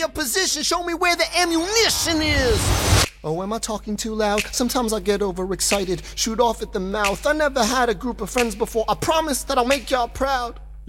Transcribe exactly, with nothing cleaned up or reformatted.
your position. Show me where the ammunition is. Oh, am I talking too loud? Sometimes I get overexcited, shoot off at the mouth. I never had a group of friends before. I promise that I'll make y'all proud.